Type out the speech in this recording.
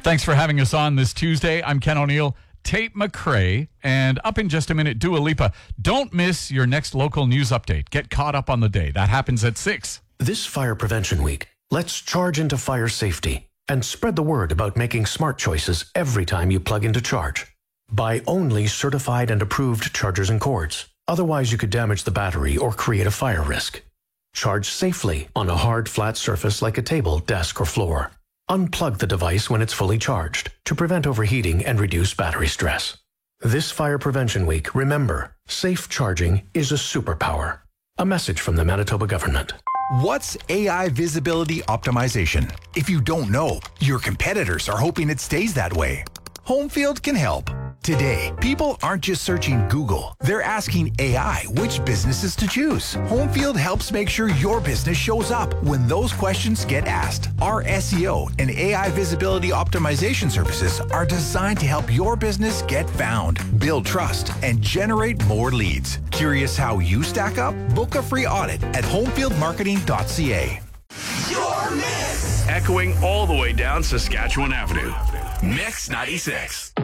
Thanks for having us on this Tuesday. I'm Ken O'Neill, Tate McRae, and up in just a minute, Dua Lipa. Don't miss your next local news update. Get caught up on the day. That happens at 6. This Fire Prevention Week, let's charge into fire safety and spread the word about making smart choices every time you plug into charge. Buy only certified and approved chargers and cords. Otherwise, you could damage the battery or create a fire risk. Charge safely on a hard, flat surface like a table, desk, or floor. Unplug the device when it's fully charged to prevent overheating and reduce battery stress. This Fire Prevention Week, remember, safe charging is a superpower. A message from the Manitoba government. What's AI visibility optimization? If you don't know, your competitors are hoping it stays that way. Homefield can help. Today, people aren't just searching Google. They're asking AI which businesses to choose. Homefield helps make sure your business shows up when those questions get asked. Our SEO and AI visibility optimization services are designed to help your business get found, build trust, and generate more leads. Curious how you stack up? Book a free audit at homefieldmarketing.ca. Your mix! Echoing all the way down Saskatchewan Avenue. Mix 96.